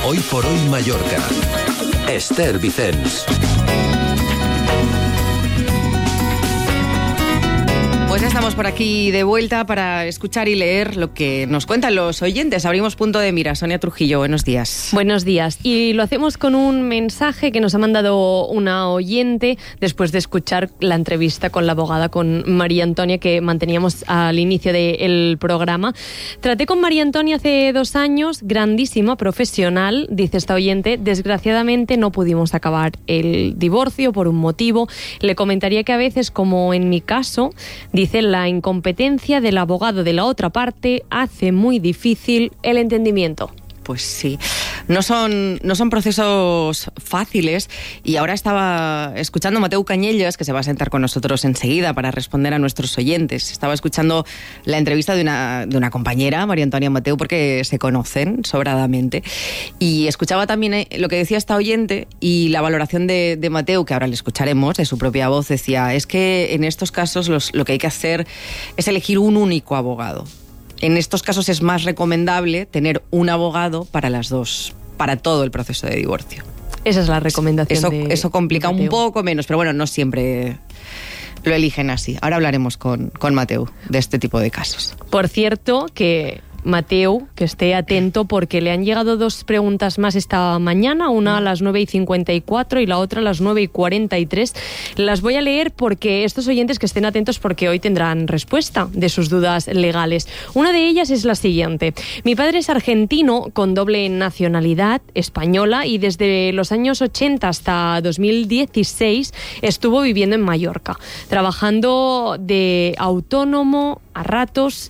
Hoy por hoy Mallorca. Esther Vicens. Pues ya estamos por aquí de vuelta para escuchar y leer lo que nos cuentan los oyentes. Abrimos punto de mira. Sonia Trujillo, buenos días. Buenos días. Y lo hacemos con un mensaje que nos ha mandado una oyente después de escuchar la entrevista con la abogada, con María Antonia, que manteníamos al inicio del programa. Traté con María Antonia hace 2 años, grandísima profesional, dice esta oyente. Desgraciadamente no pudimos acabar el divorcio por un motivo. Le comentaría que a veces, como en mi caso, dice, la incompetencia del abogado de la otra parte hace muy difícil el entendimiento. Pues sí, no son procesos fáciles, y ahora estaba escuchando a Mateu Cañellas, que se va a sentar con nosotros enseguida para responder a nuestros oyentes. Estaba escuchando la entrevista de una compañera, María Antonia Mateu, porque se conocen sobradamente, y escuchaba también lo que decía esta oyente y la valoración de Mateu, que ahora le escucharemos, de su propia voz. Decía, es que en estos casos lo que hay que hacer es elegir un único abogado. En estos casos es más recomendable tener un abogado para las dos, para todo el proceso de divorcio. Esa es la recomendación. Eso complica un poco menos, pero bueno, no siempre lo eligen así. Ahora hablaremos con Mateu de este tipo de casos. Por cierto, que Mateu, que esté atento, porque le han llegado 2 preguntas más esta mañana, una a las 9:54 y la otra a las 9:43. Las voy a leer porque estos oyentes que estén atentos, porque hoy tendrán respuesta de sus dudas legales. Una de ellas es la siguiente. Mi padre es argentino con doble nacionalidad española y desde los años 80 hasta 2016 estuvo viviendo en Mallorca, trabajando de autónomo a ratos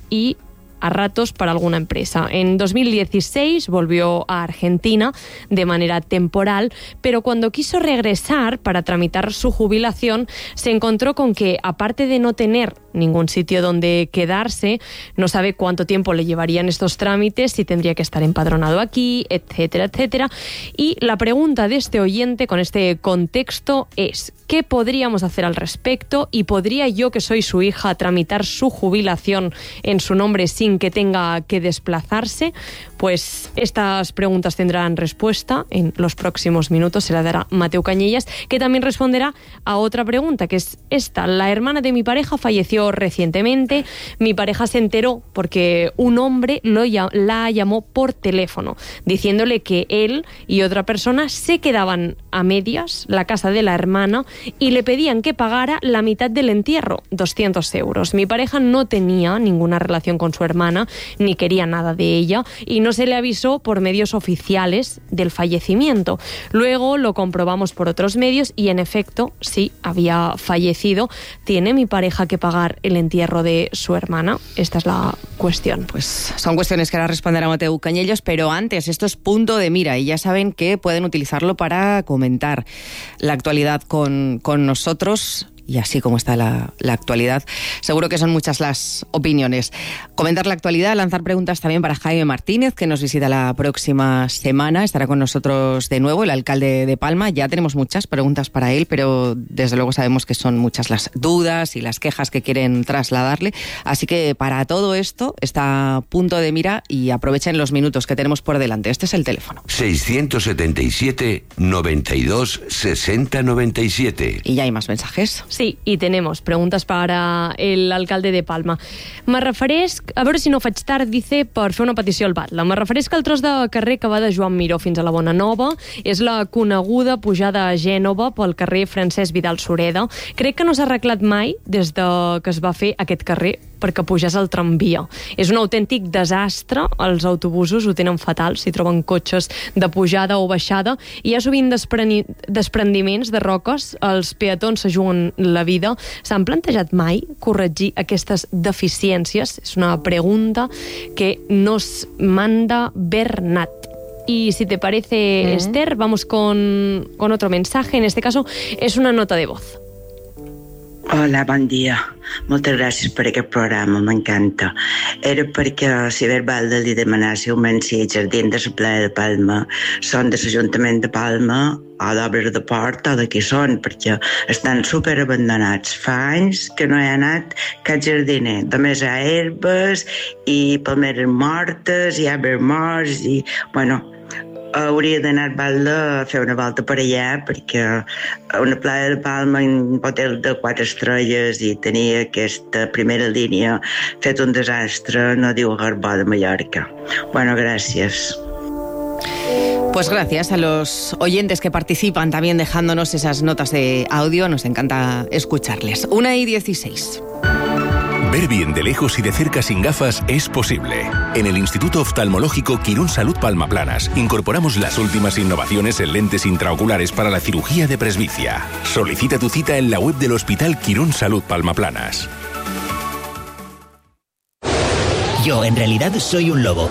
para alguna empresa. En 2016 volvió a Argentina de manera temporal, pero cuando quiso regresar para tramitar su jubilación, se encontró con que, aparte de no tener ningún sitio donde quedarse, no sabe cuánto tiempo le llevarían estos trámites, si tendría que estar empadronado aquí, etcétera, etcétera. Y la pregunta de este oyente con este contexto es: ¿qué podríamos hacer al respecto? ¿Y podría yo, que soy su hija, tramitar su jubilación en su nombre sin que tenga que desplazarse? Pues estas preguntas tendrán respuesta en los próximos minutos. Se la dará Mateu Cañellas, que también responderá a otra pregunta, que es esta. La hermana de mi pareja falleció recientemente. Mi pareja se enteró porque un hombre la llamó por teléfono, diciéndole que él y otra persona se quedaban a medias la casa de la hermana y le pedían que pagara la mitad del entierro, 200 euros. Mi pareja no tenía ninguna relación con su hermana, ni quería nada de ella, y no se le avisó por medios oficiales del fallecimiento. Luego lo comprobamos por otros medios y, en efecto, sí, había fallecido. ¿Tiene mi pareja que pagar el entierro de su hermana? Esta es la cuestión. Pues son cuestiones que ahora responderá Mateu Cañellas, pero antes, esto es punto de mira, y ya saben que pueden utilizarlo para comentar la actualidad con nosotros. Y así como está la actualidad, seguro que son muchas las opiniones. Comentar la actualidad, lanzar preguntas también para Jaime Martínez, que nos visita la próxima semana. Estará con nosotros de nuevo, el alcalde de Palma. Ya tenemos muchas preguntas para él, pero desde luego sabemos que son muchas las dudas y las quejas que quieren trasladarle. Así que para todo esto está a punto de mira, y aprovechen los minutos que tenemos por delante. Este es el teléfono. 677 92 60 97. Y ya hay más mensajes. Sí, i tenemos preguntes para l'alcalde de Palma. Me referesc, a veure si no faig tard, dice, per fer una petició al Batlle. Me referesc al tros de carrer que va de Joan Miró fins a la Bonanova. És la coneguda pujada a Gènova pel carrer Francesc Vidal Sureda. Crec que no s'ha arreglat mai des de que es va fer aquest carrer perquè pugés el tramvia. És un autèntic desastre, els autobusos ho tenen fatal, si troben cotxes de pujada o baixada, i hi ha sovint desprendiments de roques, els peatons se juguen la vida. S'han plantejat mai corregir aquestes deficiències? És una pregunta que nos manda Bernat. Y si te parece, Esther, vamos con otro mensaje. En este caso es una nota de voz. Hola, bon dia. Moltes gràcies per aquest programa, m'encanta. Era perquè, si verbal de li demanar si augments si el jardí de la playa de Palma són de l'Ajuntament de Palma o d'Obres de Port o de qui són, perquè estan super abandonats. Fa anys que no hi ha anat cap jardiner. Només hi ha herbes i palmeres mortes, i arbres morts, i, bueno, hauria d'anar a Balda a fer una volta per allà, perquè una playa de Palma, un hotel de 4 estrelles i tenia aquesta primera línia fet un desastre, no diu Garbó de Mallorca. Bueno, gracias. Pues gracias a los oyentes que participan también dejándonos esas notas de audio. Nos encanta escucharles. 1:16. Ver bien de lejos y de cerca sin gafas es posible. En el Instituto Oftalmológico Quirón Salud Palma Planas incorporamos las últimas innovaciones en lentes intraoculares para la cirugía de presbicia. Solicita tu cita en la web del Hospital Quirón Salud Palma Planas. Yo, en realidad, soy un lobo.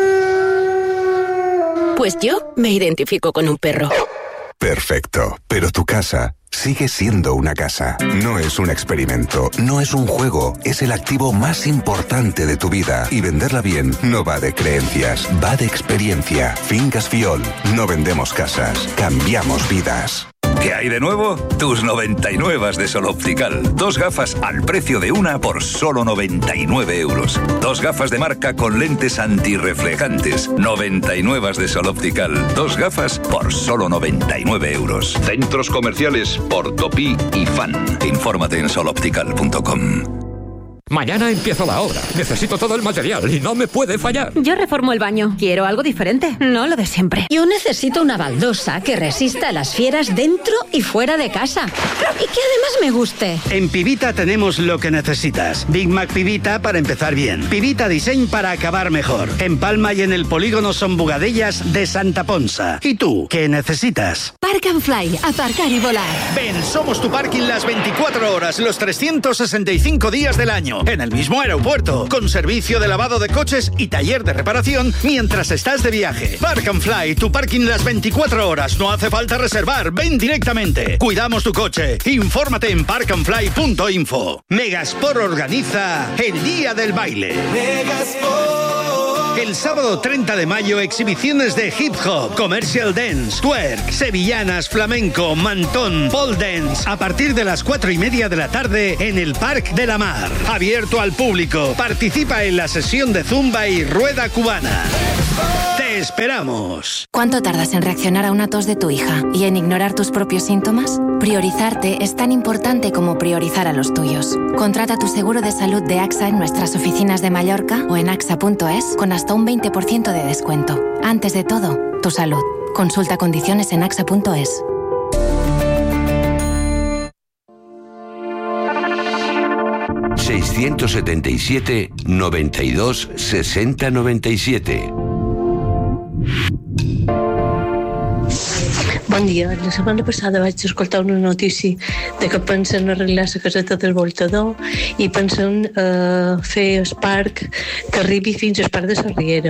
Pues yo me identifico con un perro. Perfecto, pero tu casa sigue siendo una casa. No es un experimento, no es un juego, es el activo más importante de tu vida. Y venderla bien no va de creencias, va de experiencia. Fincas Fiol, no vendemos casas, cambiamos vidas. ¿Qué hay de nuevo? Tus 99 de Sol Optical. 2 gafas al precio de una por solo 99 euros. 2 gafas de marca con lentes antirreflejantes. 99 de Sol Optical. 2 gafas por solo 99 euros. Centros comerciales Portopí y Fan. Infórmate en soloptical.com. Mañana empiezo la obra. Necesito todo el material y no me puede fallar. Yo reformo el baño. Quiero algo diferente, no lo de siempre. Yo necesito una baldosa que resista a las fieras dentro y fuera de casa. Y que además me guste. En Pivita tenemos lo que necesitas. Big Mac Pivita para empezar bien. Pivita Design para acabar mejor. En Palma y en el polígono Son Bugadellas de Santa Ponsa. ¿Y tú, qué necesitas? Park and Fly, aparcar y volar. Ven, somos tu parking las 24 horas, los 365 días del año. En el mismo aeropuerto, con servicio de lavado de coches y taller de reparación mientras estás de viaje. Park and Fly, tu parking las 24 horas. No hace falta reservar, ven directamente. Cuidamos tu coche. Infórmate en parkandfly.info. Megasport organiza el Día del Baile. Megasport. El sábado 30 de mayo, exhibiciones de hip hop, commercial dance, twerk, sevillanas, flamenco, mantón, pole dance, a partir de las 4:30 de la tarde en el Parc de la Mar. Abierto al público. Participa en la sesión de zumba y rueda cubana. ¡Te esperamos! ¿Cuánto tardas en reaccionar a una tos de tu hija y en ignorar tus propios síntomas? Priorizarte es tan importante como priorizar a los tuyos. Contrata tu seguro de salud de AXA en nuestras oficinas de Mallorca o en axa.es con hasta un 20% de descuento. Antes de todo, tu salud. Consulta condiciones en axa.es. ...677 92 60 97. Bon dia. La setmana passada vaig escoltar una notícia de que pensen arreglar la caseta del voltador i pensen fer el parc que arribi fins al parc de la Riera,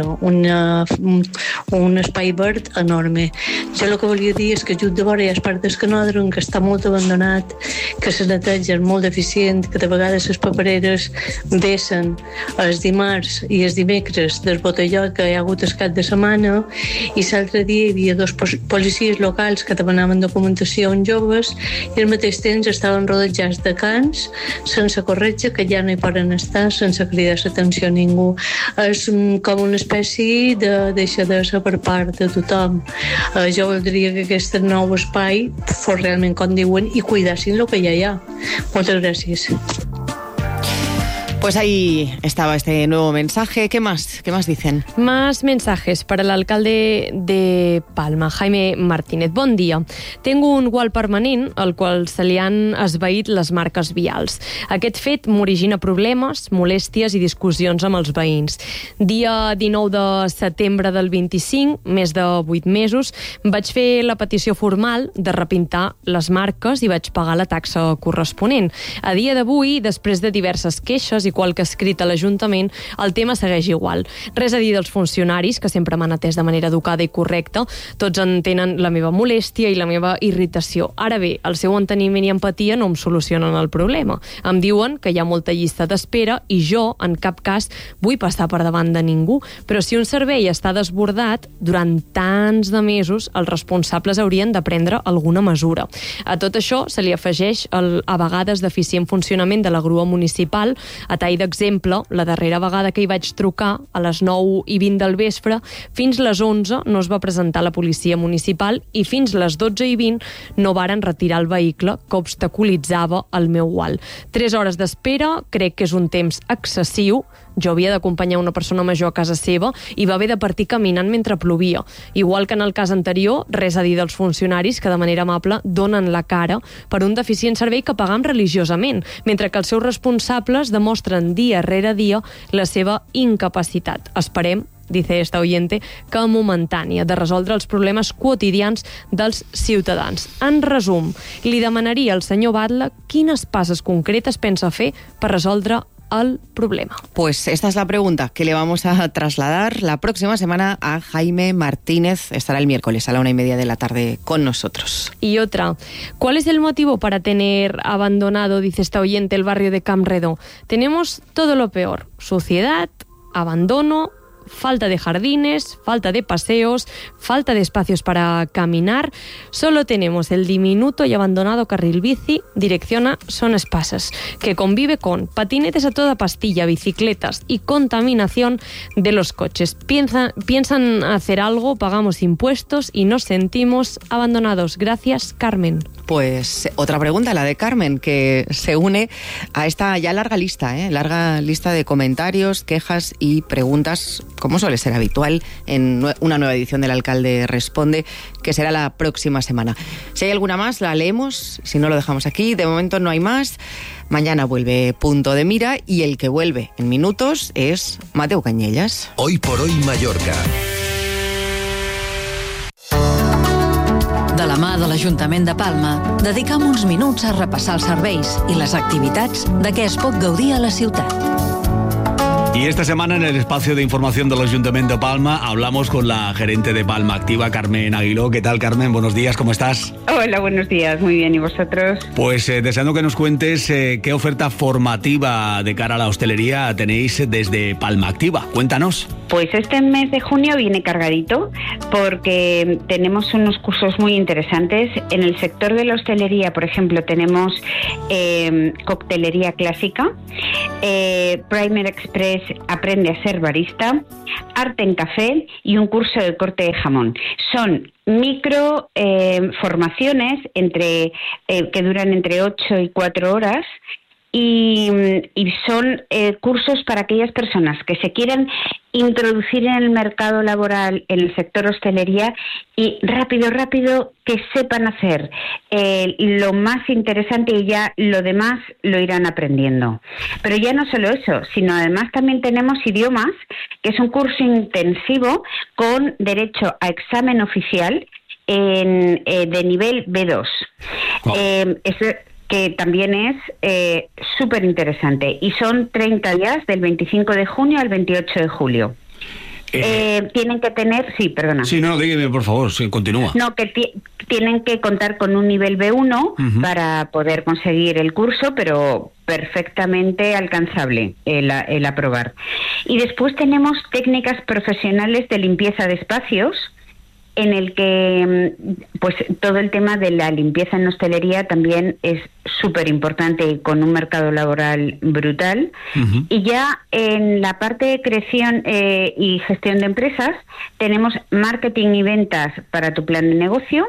un espai verd enorme. Jo el que volia dir és que just de vora hi ha el parc del Canòdrom, que està molt abandonat, que se neteja molt deficient, que de vegades les papereres vessen els dimarts i els dimecres del botelló que hi ha hagut el cap de setmana, i l'altre dia hi havia 2 policies locals que demanaven documentació en joves i al mateix temps estaven rodejats de cans sense corretja, que ja no hi poden estar sense cridar l'atenció a ningú. És com una espècie de deixadesa per part de tothom. Jo voldria que aquest nou espai fos realment com diuen i cuidassin el que ja hi ha. Moltes gràcies. Pues ahí estaba este nuevo mensaje. ¿Qué más dicen? Más mensajes para el alcalde de Palma, Jaime Martínez. Bon dia. Tengo un gual permanent al qual se li han esvaït les marques vials. Aquest fet m'origina problemes, molèsties i discussions amb els veïns. Dia 19 de setembre del 25, més de 8 mesos, vaig fer la petició formal de repintar les marques i vaig pagar la taxa corresponent. A dia d'avui, després de diverses queixes i qualque escrit a l'Ajuntament, el tema segueix igual. Res a dir dels funcionaris, que sempre m'han atès de manera educada i correcta. Tots entenen la meva molèstia i la meva irritació. Ara bé, el seu enteniment i empatia no em solucionen el problema. Em diuen que hi ha molta llista d'espera i jo, en cap cas, vull passar per davant de ningú. Però si un servei està desbordat, durant tants de mesos, els responsables haurien de prendre alguna mesura. A tot això se li afegeix el, a vegades, deficient funcionament de la grua municipal, A tall d'exemple, la darrera vegada que hi vaig trucar, a les 9:20 del vespre, fins les 11 no es va presentar la policia municipal i fins les 12:20 no varen retirar el vehicle que obstaculitzava el meu gual. 3 hores d'espera crec que és un temps excessiu. Jo havia d'acompanyar una persona major a casa seva i va haver de partir caminant mentre plovia. Igual que en el cas anterior, res a dir dels funcionaris que de manera amable donen la cara per un deficient servei que pagam religiosament, mentre que els seus responsables demostren dia rere dia la seva incapacitat. Esperem, dice esta oyente, que momentània, de resoldre els problemes quotidians dels ciutadans. En resum, li demanaria al senyor Batlle quines passes concretes pensa fer per resoldre el problema. Pues esta es la pregunta que le vamos a trasladar la próxima semana a Jaime Martínez. Estará el miércoles a la 1:30 de la tarde con nosotros. Y otra, ¿cuál es el motivo para tener abandonado, dice esta oyente, el barrio de Campredó? Tenemos todo lo peor: suciedad, abandono, falta de jardines, falta de paseos, falta de espacios para caminar. Solo tenemos el diminuto y abandonado carril bici dirección a Son Espasas, que convive con patinetes a toda pastilla, bicicletas y contaminación de los coches. Piensan hacer algo, pagamos impuestos y nos sentimos abandonados. Gracias, Carmen. Pues otra pregunta, la de Carmen, que se une a esta ya larga lista de comentarios, quejas y preguntas, como suele ser habitual en una nueva edición del Alcalde Responde, que será la próxima semana. Si hay alguna más, la leemos, si no lo dejamos aquí. De momento no hay más. Mañana vuelve Punto de Mira y el que vuelve en minutos es Mateu Cañellas. Hoy por hoy Mallorca. De la mà de l'Ajuntament de Palma, dedicam uns minuts a repassar els serveis i les activitats de què es pot gaudir a la ciutat. Y esta semana en el espacio de información del Ayuntamiento de Palma hablamos con la gerente de Palma Activa, Carmen Aguiló. ¿Qué tal, Carmen? Buenos días, ¿cómo estás? Hola, buenos días, muy bien, ¿y vosotros? Pues deseando que nos cuentes qué oferta formativa de cara a la hostelería tenéis desde Palma Activa. Cuéntanos. Pues este mes de junio viene cargadito porque tenemos unos cursos muy interesantes. En el sector de la hostelería, por ejemplo, tenemos coctelería clásica, Primer Express Aprende a ser barista, Arte en Café y un curso de corte de jamón. Son micro formaciones que duran entre 8 y 4 horas y son cursos para aquellas personas que se quieran introducir en el mercado laboral en el sector hostelería y rápido que sepan hacer lo más interesante y ya lo demás lo irán aprendiendo. Pero ya no solo eso, sino además también tenemos idiomas, que es un curso intensivo con derecho a examen oficial de nivel B2. Wow. Que también es súper interesante. Y son 30 días, del 25 de junio al 28 de julio. Tienen que tener... Sí, perdona. Sí, no, dígame, por favor, sí, continúa. No, que tienen que contar con un nivel B1 para poder conseguir el curso, pero perfectamente alcanzable el aprobar. Y después tenemos técnicas profesionales de limpieza de espacios, en el que pues todo el tema de la limpieza en hostelería también es súper importante y con un mercado laboral brutal. Y ya en la parte de creación y gestión de empresas tenemos marketing y ventas para tu plan de negocio,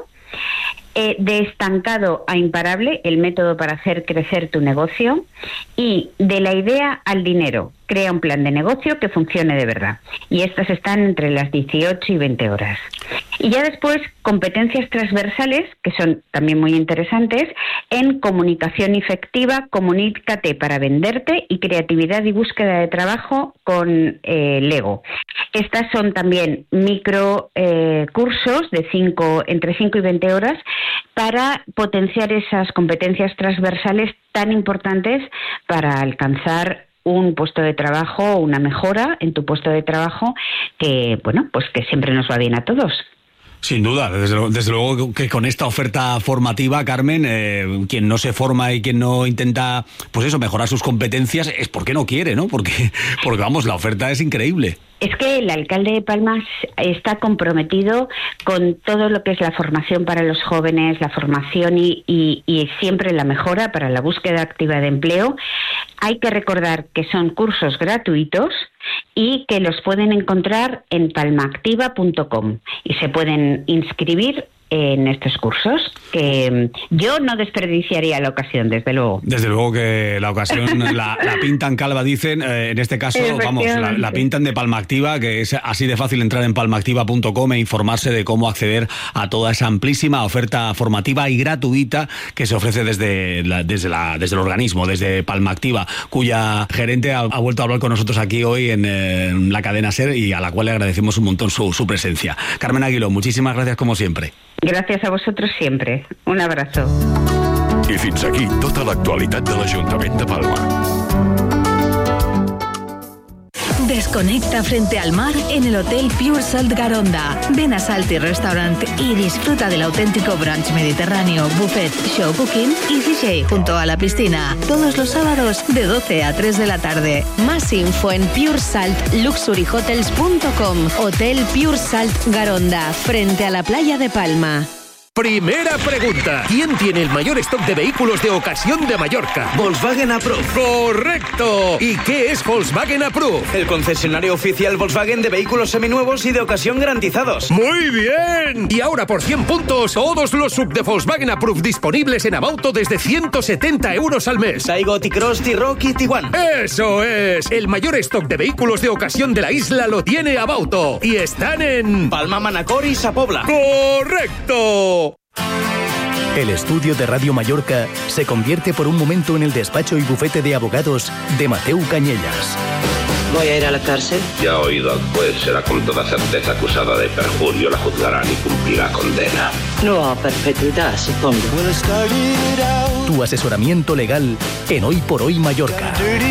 de estancado a imparable, el método para hacer crecer tu negocio, y de la idea al dinero, crea un plan de negocio que funcione de verdad. Y estas están entre las 18 y 20 horas. Y ya después, competencias transversales, que son también muy interesantes, en comunicación efectiva, comunícate para venderte, y creatividad y búsqueda de trabajo con Lego. Estas son también micro cursos de entre 5 y 20 horas para potenciar esas competencias transversales tan importantes para alcanzar un puesto de trabajo, una mejora en tu puesto de trabajo que, bueno, pues que siempre nos va bien a todos. Sin duda, desde luego que con esta oferta formativa, Carmen, quien no se forma y quien no intenta, pues eso, mejorar sus competencias, es porque no quiere, ¿no? Porque vamos, la oferta es increíble. Es que el alcalde de Palma está comprometido con todo lo que es la formación para los jóvenes, la formación y siempre la mejora para la búsqueda activa de empleo. Hay que recordar que son cursos gratuitos y que los pueden encontrar en palmaactiva.com y se pueden inscribir en estos cursos, que yo no desperdiciaría la ocasión, desde luego. Desde luego que la ocasión la pintan calva, dicen, en este caso, vamos, la pintan de Palma Activa, que es así de fácil entrar en palmaactiva.com e informarse de cómo acceder a toda esa amplísima oferta formativa y gratuita que se ofrece desde el organismo, desde Palma Activa, cuya gerente ha vuelto a hablar con nosotros aquí hoy en la cadena SER y a la cual le agradecemos un montón su presencia. Carmen Aguiló, muchísimas gracias como siempre. Gràcies a vosaltres sempre. Un abrazo. I fins aquí tota l'actualitat de l'Ajuntament de Palma. Desconecta frente al mar en el Hotel Pure Salt Garonda. Ven a Salty Restaurant y disfruta del auténtico brunch mediterráneo, buffet, show cooking y DJ junto a la piscina. Todos los sábados de 12 a 3 de la tarde. Más info en puresaltluxuryhotels.com. Hotel Pure Salt Garonda, frente a la playa de Palma. Primera pregunta. ¿Quién tiene el mayor stock de vehículos de ocasión de Mallorca? Volkswagen Approved. ¡Correcto! ¿Y qué es Volkswagen Approved? El concesionario oficial Volkswagen de vehículos seminuevos y de ocasión garantizados. ¡Muy bien! Y ahora por 100 puntos, todos los sub de Volkswagen Approved disponibles en Abauto desde 170 euros al mes. Taigo, T-Cross, T-Rock y Tiguan. ¡Eso es! El mayor stock de vehículos de ocasión de la isla lo tiene Abauto. Y están en Palma, Manacor y Sapobla. ¡Correcto! El estudio de Radio Mallorca se convierte por un momento en el despacho y bufete de abogados de Mateu Cañellas. ¿Voy a ir a la cárcel? Ya ha oído al juez, será con toda certeza acusada de perjurio, la juzgarán y cumplirá condena. No a perpetuidad, supongo. Tu asesoramiento legal en Hoy por Hoy Mallorca.